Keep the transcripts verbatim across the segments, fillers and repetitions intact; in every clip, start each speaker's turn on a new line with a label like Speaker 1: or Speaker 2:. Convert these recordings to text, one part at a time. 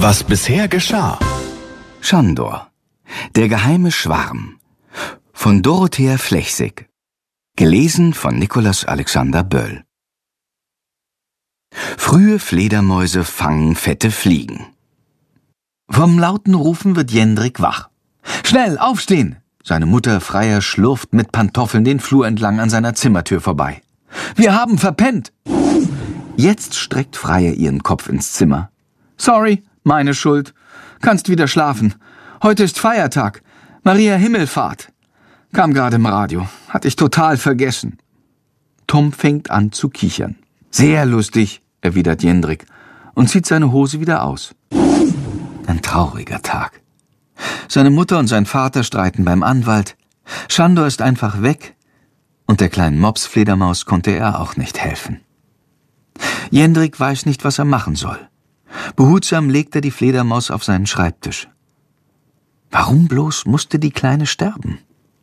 Speaker 1: Was bisher geschah.
Speaker 2: Schandor, der geheime Schwarm von Dorothea Flechsig. Gelesen von Nikolaus Alexander Böll. Frühe Fledermäuse fangen fette Fliegen. Vom lauten Rufen wird Jendrik wach. »Schnell, aufstehen!« Seine Mutter Freier schlurft mit Pantoffeln den Flur entlang an seiner Zimmertür vorbei. »Wir haben verpennt!« Jetzt streckt Freier ihren Kopf ins Zimmer. »Sorry, meine Schuld. Kannst wieder schlafen. Heute ist Feiertag. Maria Himmelfahrt. Kam gerade im Radio. Hatte ich total vergessen.« Tom fängt an zu kichern. »Sehr lustig«, erwidert Jendrik und zieht seine Hose wieder aus. Ein trauriger Tag. Seine Mutter und sein Vater streiten beim Anwalt. Schandor ist einfach weg und der kleinen Mopsfledermaus konnte er auch nicht helfen. Jendrik weiß nicht, was er machen soll. Behutsam legt er die Fledermaus auf seinen Schreibtisch. Warum bloß musste die Kleine sterben?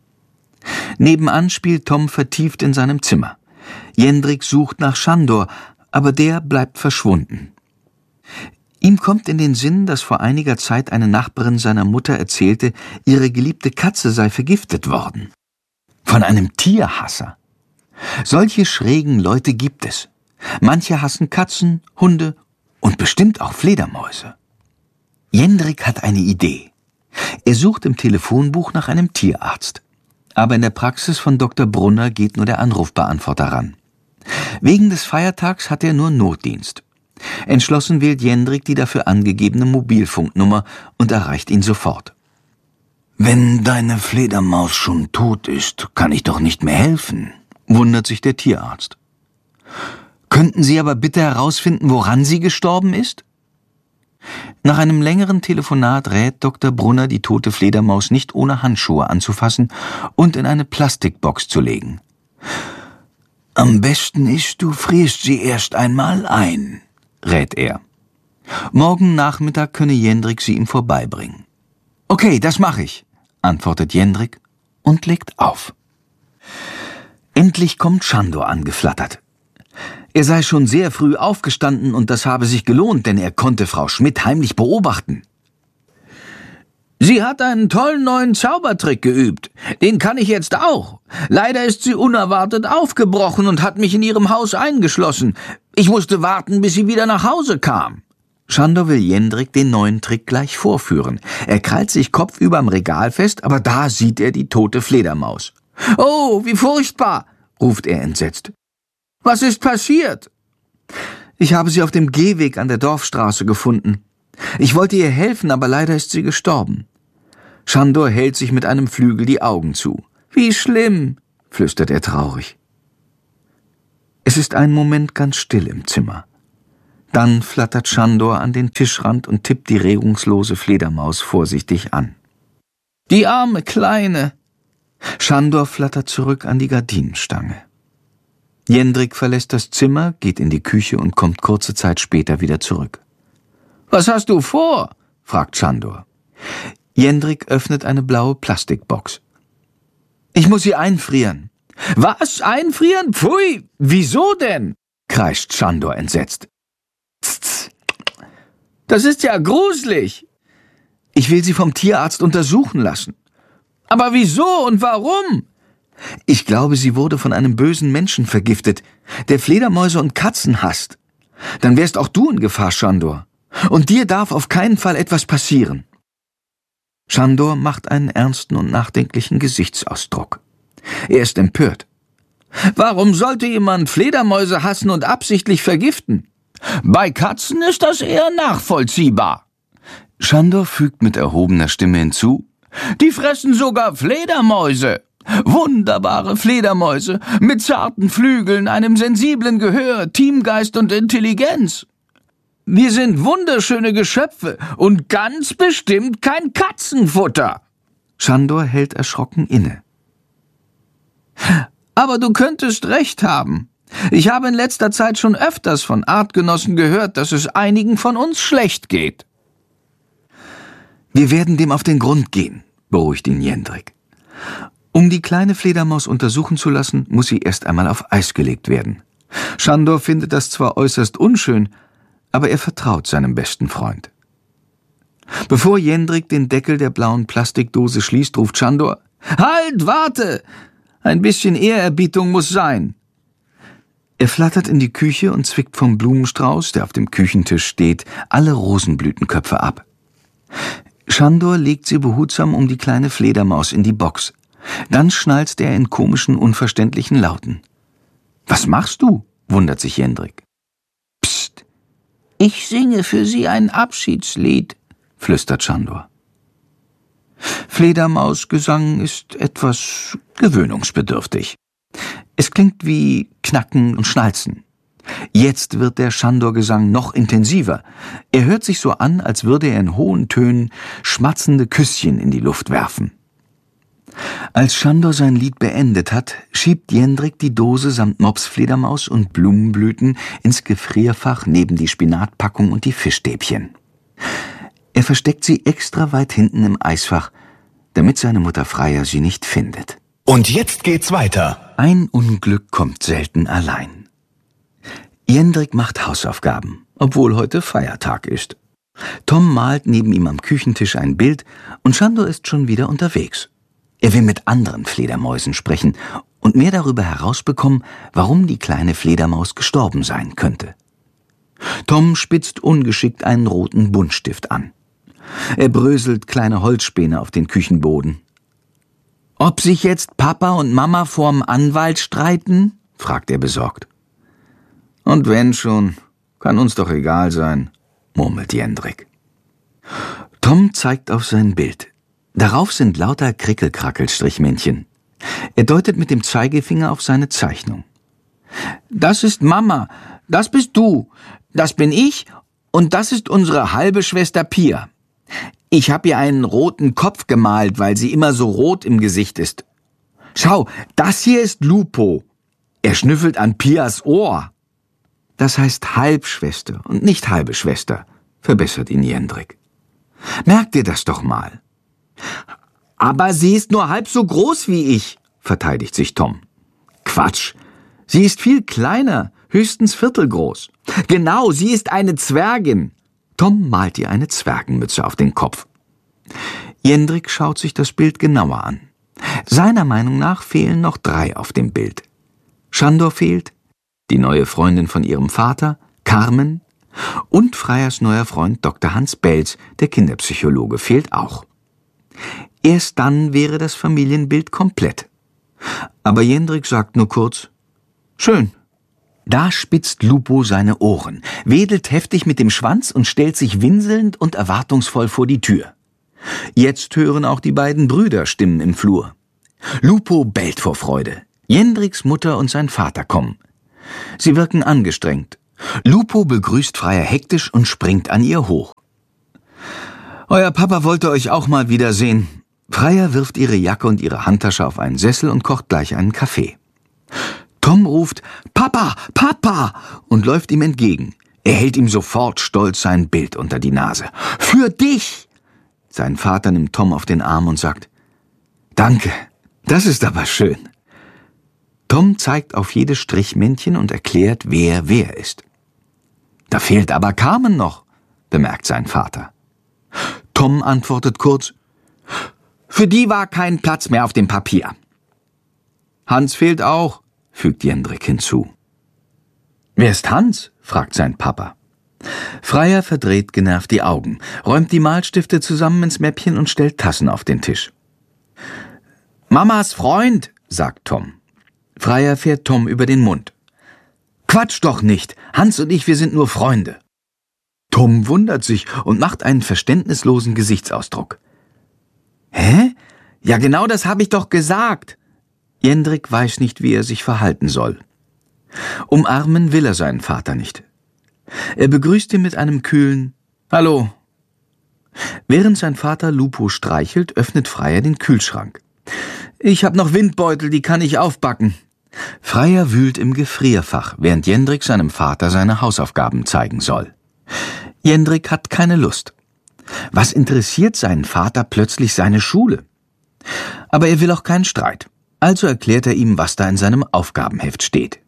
Speaker 2: Nebenan spielt Tom vertieft in seinem Zimmer. Jendrik sucht nach Schandor, aber der bleibt verschwunden. Ihm kommt in den Sinn, dass vor einiger Zeit eine Nachbarin seiner Mutter erzählte, ihre geliebte Katze sei vergiftet worden. Von einem Tierhasser. Solche schrägen Leute gibt es. Manche hassen Katzen, Hunde und bestimmt auch Fledermäuse. Jendrik hat eine Idee. Er sucht im Telefonbuch nach einem Tierarzt. Aber in der Praxis von Doktor Brunner geht nur der Anrufbeantworter ran. Wegen des Feiertags hat er nur Notdienst. Entschlossen wählt Jendrik die dafür angegebene Mobilfunknummer und erreicht ihn sofort. »Wenn deine Fledermaus schon tot ist, kann ich doch nicht mehr helfen«, wundert sich der Tierarzt. »Könnten Sie aber bitte herausfinden, woran sie gestorben ist?« Nach einem längeren Telefonat rät Doktor Brunner, die tote Fledermaus nicht ohne Handschuhe anzufassen und in eine Plastikbox zu legen. »Am besten ist, du frierst sie erst einmal ein«, rät er. Morgen Nachmittag könne Jendrik sie ihm vorbeibringen. »Okay, das mache ich«, antwortet Jendrik und legt auf. Endlich kommt Schandor angeflattert. Er sei schon sehr früh aufgestanden und das habe sich gelohnt, denn er konnte Frau Schmidt heimlich beobachten. »Sie hat einen tollen neuen Zaubertrick geübt. Den kann ich jetzt auch. Leider ist sie unerwartet aufgebrochen und hat mich in ihrem Haus eingeschlossen. Ich musste warten, bis sie wieder nach Hause kam.« Schandor will Jendrik den neuen Trick gleich vorführen. Er krallt sich kopfüber am Regal fest, aber da sieht er die tote Fledermaus. »Oh, wie furchtbar«, ruft er entsetzt. »Was ist passiert?« »Ich habe sie auf dem Gehweg an der Dorfstraße gefunden. Ich wollte ihr helfen, aber leider ist sie gestorben.« Schandor hält sich mit einem Flügel die Augen zu. »Wie schlimm«, flüstert er traurig. Es ist einen Moment ganz still im Zimmer. Dann flattert Schandor an den Tischrand und tippt die regungslose Fledermaus vorsichtig an. »Die arme Kleine!« Schandor flattert zurück an die Gardinenstange. Jendrik verlässt das Zimmer, geht in die Küche und kommt kurze Zeit später wieder zurück. »Was hast du vor?« fragt Schandor. Jendrik öffnet eine blaue Plastikbox. »Ich muss sie einfrieren.« »Was? Einfrieren? Pfui! Wieso denn?« kreischt Schandor entsetzt. »Tz, das ist ja gruselig.« »Ich will sie vom Tierarzt untersuchen lassen.« »Aber wieso und warum?« »Ich glaube, sie wurde von einem bösen Menschen vergiftet, der Fledermäuse und Katzen hasst. Dann wärst auch du in Gefahr, Schandor. Und dir darf auf keinen Fall etwas passieren.« Schandor macht einen ernsten und nachdenklichen Gesichtsausdruck. Er ist empört. »Warum sollte jemand Fledermäuse hassen und absichtlich vergiften? Bei Katzen ist das eher nachvollziehbar.« Schandor fügt mit erhobener Stimme hinzu, »Die fressen sogar Fledermäuse. Wunderbare Fledermäuse mit zarten Flügeln, einem sensiblen Gehör, Teamgeist und Intelligenz. Wir sind wunderschöne Geschöpfe und ganz bestimmt kein Katzenfutter.« Schandor hält erschrocken inne. »Aber du könntest recht haben. Ich habe in letzter Zeit schon öfters von Artgenossen gehört, dass es einigen von uns schlecht geht.« »Wir werden dem auf den Grund gehen«, beruhigt ihn Jendrik. Um die kleine Fledermaus untersuchen zu lassen, muss sie erst einmal auf Eis gelegt werden. Schandor findet das zwar äußerst unschön, aber er vertraut seinem besten Freund. Bevor Jendrik den Deckel der blauen Plastikdose schließt, ruft Sándor: »Halt, warte! Ein bisschen Ehrerbietung muss sein!« Er flattert in die Küche und zwickt vom Blumenstrauß, der auf dem Küchentisch steht, alle Rosenblütenköpfe ab. Sándor legt sie behutsam um die kleine Fledermaus in die Box. Dann schnalzt er in komischen, unverständlichen Lauten. »Was machst du?« wundert sich Jendrik. »Psst, ich singe für Sie ein Abschiedslied«, flüstert Sándor. Fledermausgesang ist etwas gewöhnungsbedürftig. Es klingt wie Knacken und Schnalzen. Jetzt wird der Sándor-Gesang noch intensiver. Er hört sich so an, als würde er in hohen Tönen schmatzende Küsschen in die Luft werfen. Als Sándor sein Lied beendet hat, schiebt Jendrik die Dose samt Mopsfledermaus und Blumenblüten ins Gefrierfach neben die Spinatpackung und die Fischstäbchen. Er versteckt sie extra weit hinten im Eisfach, damit seine Mutter Freya sie nicht findet.
Speaker 1: Und jetzt geht's weiter.
Speaker 2: Ein Unglück kommt selten allein. Jendrik macht Hausaufgaben, obwohl heute Feiertag ist. Tom malt neben ihm am Küchentisch ein Bild und Sándor ist schon wieder unterwegs. Er will mit anderen Fledermäusen sprechen und mehr darüber herausbekommen, warum die kleine Fledermaus gestorben sein könnte. Tom spitzt ungeschickt einen roten Buntstift an. Er bröselt kleine Holzspäne auf den Küchenboden. »Ob sich jetzt Papa und Mama vorm Anwalt streiten?« fragt er besorgt. »Und wenn schon, kann uns doch egal sein«, murmelt Jendrik. Tom zeigt auf sein Bild. Darauf sind lauter Krickelkrackel-Strichmännchen. Er deutet mit dem Zeigefinger auf seine Zeichnung. »Das ist Mama, das bist du, das bin ich und das ist unsere halbe Schwester Pia. Ich habe ihr einen roten Kopf gemalt, weil sie immer so rot im Gesicht ist. Schau, das hier ist Lupo. Er schnüffelt an Pias Ohr.« »Das heißt Halbschwester und nicht halbe Schwester«, verbessert ihn Jendrik. »Merk dir das doch mal.« »Aber sie ist nur halb so groß wie ich«, verteidigt sich Tom. »Quatsch, sie ist viel kleiner, höchstens viertelgroß. Genau, sie ist eine Zwergin.« Tom malt ihr eine Zwergenmütze auf den Kopf. Jendrik schaut sich das Bild genauer an. Seiner Meinung nach fehlen noch drei auf dem Bild. Sándor fehlt, die neue Freundin von ihrem Vater, Carmen, und Freyas neuer Freund Doktor Hans Belz, der Kinderpsychologe, fehlt auch. Erst dann wäre das Familienbild komplett. Aber Jendrik sagt nur kurz: »Schön.« Da spitzt Lupo seine Ohren, wedelt heftig mit dem Schwanz und stellt sich winselnd und erwartungsvoll vor die Tür. Jetzt hören auch die beiden Brüder Stimmen im Flur. Lupo bellt vor Freude. Jendriks Mutter und sein Vater kommen. Sie wirken angestrengt. Lupo begrüßt Freya hektisch und springt an ihr hoch. »Euer Papa wollte euch auch mal wiedersehen.« Freya wirft ihre Jacke und ihre Handtasche auf einen Sessel und kocht gleich einen Kaffee. Tom ruft »Papa, Papa!« und läuft ihm entgegen. Er hält ihm sofort stolz sein Bild unter die Nase. »Für dich!« Sein Vater nimmt Tom auf den Arm und sagt: »Danke, das ist aber schön.« Tom zeigt auf jedes Strichmännchen und erklärt, wer wer ist. »Da fehlt aber Carmen noch«, bemerkt sein Vater. Tom antwortet kurz: »Für die war kein Platz mehr auf dem Papier.« »Hans fehlt auch«, fügt Jendrik hinzu. »Wer ist Hans?« fragt sein Papa. Freya verdreht genervt die Augen, räumt die Malstifte zusammen ins Mäppchen und stellt Tassen auf den Tisch. »Mamas Freund«, sagt Tom. Freya fährt Tom über den Mund. »Quatsch doch nicht, Hans und ich, wir sind nur Freunde.« Tom wundert sich und macht einen verständnislosen Gesichtsausdruck. »Hä? Ja, genau das habe ich doch gesagt.« Jendrik weiß nicht, wie er sich verhalten soll. Umarmen will er seinen Vater nicht. Er begrüßt ihn mit einem kühlen »Hallo«. Während sein Vater Lupo streichelt, öffnet Freya den Kühlschrank. »Ich hab noch Windbeutel, die kann ich aufbacken.« Freya wühlt im Gefrierfach, während Jendrik seinem Vater seine Hausaufgaben zeigen soll. Jendrik hat keine Lust. Was interessiert seinen Vater plötzlich seine Schule? Aber er will auch keinen Streit. Also erklärt er ihm, was da in seinem Aufgabenheft steht.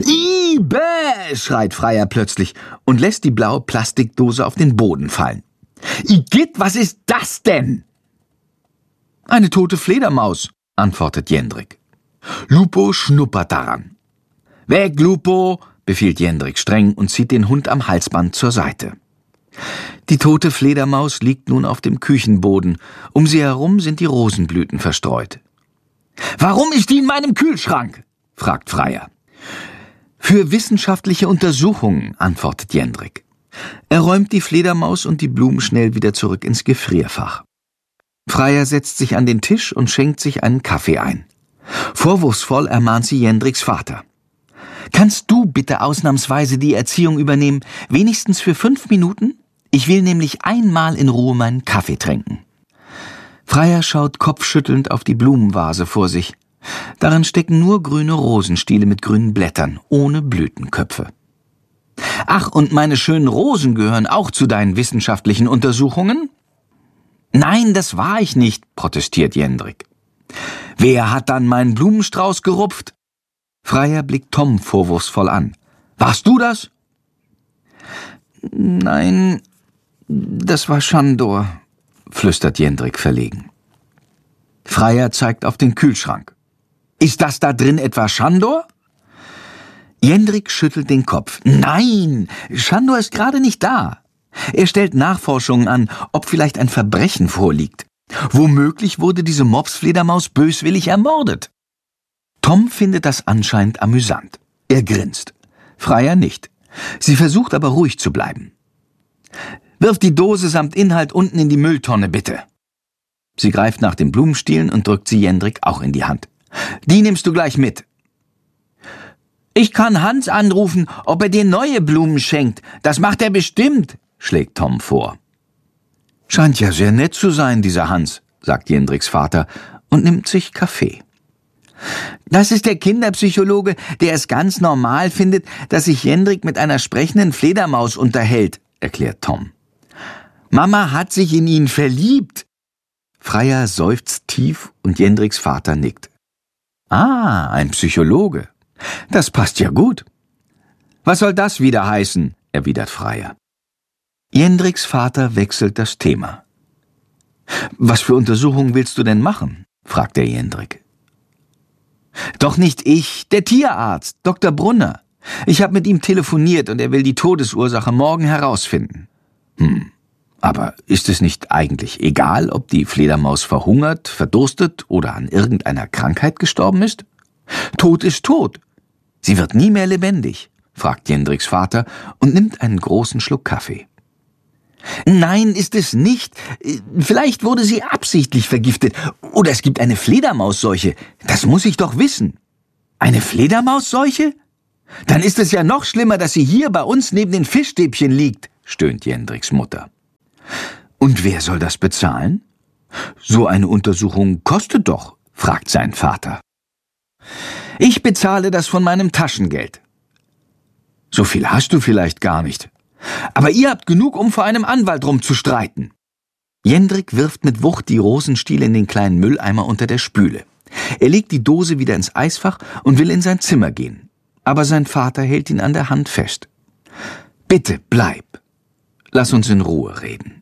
Speaker 2: »Ih, bäh«, schreit Freya plötzlich und lässt die blaue Plastikdose auf den Boden fallen. Igitt, was ist das denn? Eine tote Fledermaus, antwortet Jendrik. Lupo schnuppert daran. Weg, Lupo, befiehlt Jendrik streng und zieht den Hund am Halsband zur Seite. Die tote Fledermaus liegt nun auf dem Küchenboden. Um sie herum sind die Rosenblüten verstreut. »Warum ist die in meinem Kühlschrank?« fragt Freier. »Für wissenschaftliche Untersuchungen«, antwortet Jendrik. Er räumt die Fledermaus und die Blumen schnell wieder zurück ins Gefrierfach. Freier setzt sich an den Tisch und schenkt sich einen Kaffee ein. Vorwurfsvoll ermahnt sie Jendriks Vater. »Kannst du bitte ausnahmsweise die Erziehung übernehmen, wenigstens für fünf Minuten? Ich will nämlich einmal in Ruhe meinen Kaffee trinken.« Freier schaut kopfschüttelnd auf die Blumenvase vor sich. Darin stecken nur grüne Rosenstiele mit grünen Blättern, ohne Blütenköpfe. »Ach, und meine schönen Rosen gehören auch zu deinen wissenschaftlichen Untersuchungen?« »Nein, das war ich nicht«, protestiert Jendrik. »Wer hat dann meinen Blumenstrauß gerupft?« Freier blickt Tom vorwurfsvoll an. »Warst du das?« »Nein, das war Schandor«, flüstert Jendrik verlegen. Freier zeigt auf den Kühlschrank. »Ist das da drin etwa Schandor?« Jendrik schüttelt den Kopf. »Nein, Schandor ist gerade nicht da. Er stellt Nachforschungen an, ob vielleicht ein Verbrechen vorliegt. Womöglich wurde diese Mopsfledermaus böswillig ermordet.« Tom findet das anscheinend amüsant. Er grinst. Freier nicht. Sie versucht aber ruhig zu bleiben. »Wirf die Dose samt Inhalt unten in die Mülltonne, bitte.« Sie greift nach den Blumenstielen und drückt sie Jendrik auch in die Hand. »Die nimmst du gleich mit.« »Ich kann Hans anrufen, ob er dir neue Blumen schenkt. Das macht er bestimmt«, schlägt Tom vor. »Scheint ja sehr nett zu sein, dieser Hans«, sagt Jendriks Vater und nimmt sich Kaffee. »Das ist der Kinderpsychologe, der es ganz normal findet, dass sich Jendrik mit einer sprechenden Fledermaus unterhält«, erklärt Tom. »Mama hat sich in ihn verliebt.« Freier seufzt tief und Jendriks Vater nickt. »Ah, ein Psychologe. Das passt ja gut.« »Was soll das wieder heißen?«, erwidert Freier. Jendriks Vater wechselt das Thema. »Was für Untersuchungen willst du denn machen?«, fragt er Jendrik. »Doch nicht ich, der Tierarzt, Doktor Brunner. Ich habe mit ihm telefoniert und er will die Todesursache morgen herausfinden.« »Hm, aber ist es nicht eigentlich egal, ob die Fledermaus verhungert, verdurstet oder an irgendeiner Krankheit gestorben ist? Tod ist tot. Sie wird nie mehr lebendig«, fragt Jendriks Vater und nimmt einen großen Schluck Kaffee. »Nein, ist es nicht. Vielleicht wurde sie absichtlich vergiftet. Oder es gibt eine Fledermausseuche. Das muss ich doch wissen.« »Eine Fledermausseuche? Dann ist es ja noch schlimmer, dass sie hier bei uns neben den Fischstäbchen liegt«, stöhnt Jendriks Mutter. »Und wer soll das bezahlen?« »So eine Untersuchung kostet doch«, fragt sein Vater. »Ich bezahle das von meinem Taschengeld.« »So viel hast du vielleicht gar nicht. Aber ihr habt genug, um vor einem Anwalt rumzustreiten.« Jendrik wirft mit Wucht die Rosenstiele in den kleinen Mülleimer unter der Spüle. Er legt die Dose wieder ins Eisfach und will in sein Zimmer gehen. Aber sein Vater hält ihn an der Hand fest. »Bitte, bleib. Lass uns in Ruhe reden.«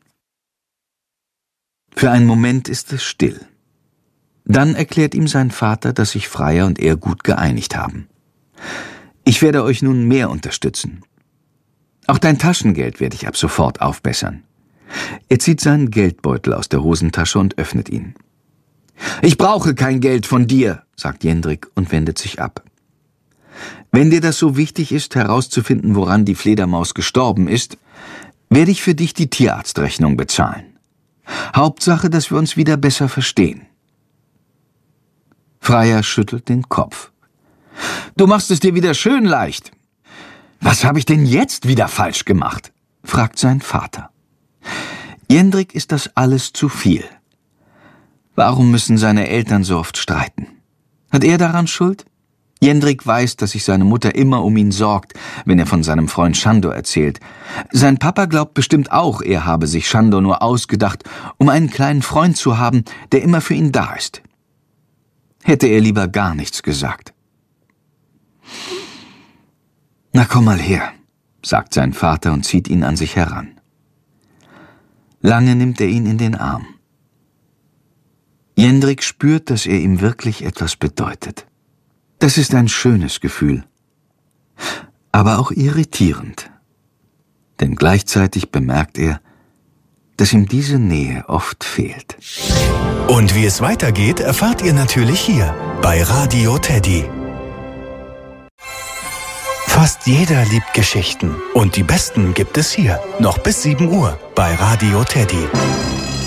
Speaker 2: Für einen Moment ist es still. Dann erklärt ihm sein Vater, dass sich Freier und er gut geeinigt haben. »Ich werde euch nun mehr unterstützen. Auch dein Taschengeld werde ich ab sofort aufbessern.« Er zieht seinen Geldbeutel aus der Hosentasche und öffnet ihn. »Ich brauche kein Geld von dir«, sagt Jendrik und wendet sich ab. »Wenn dir das so wichtig ist, herauszufinden, woran die Fledermaus gestorben ist, werde ich für dich die Tierarztrechnung bezahlen. Hauptsache, dass wir uns wieder besser verstehen.« Freier schüttelt den Kopf. »Du machst es dir wieder schön leicht.« »Was habe ich denn jetzt wieder falsch gemacht?«, fragt sein Vater. Jendrik ist das alles zu viel. Warum müssen seine Eltern so oft streiten? Hat er daran Schuld? Jendrik weiß, dass sich seine Mutter immer um ihn sorgt, wenn er von seinem Freund Schandor erzählt. Sein Papa glaubt bestimmt auch, er habe sich Schandor nur ausgedacht, um einen kleinen Freund zu haben, der immer für ihn da ist. Hätte er lieber gar nichts gesagt. »Na, komm mal her«, sagt sein Vater und zieht ihn an sich heran. Lange nimmt er ihn in den Arm. Jendrik spürt, dass er ihm wirklich etwas bedeutet. Das ist ein schönes Gefühl, aber auch irritierend. Denn gleichzeitig bemerkt er, dass ihm diese Nähe oft fehlt.
Speaker 1: Und wie es weitergeht, erfahrt ihr natürlich hier bei Radio Teddy. Fast jeder liebt Geschichten und die besten gibt es hier, noch bis sieben Uhr bei Radio Teddy.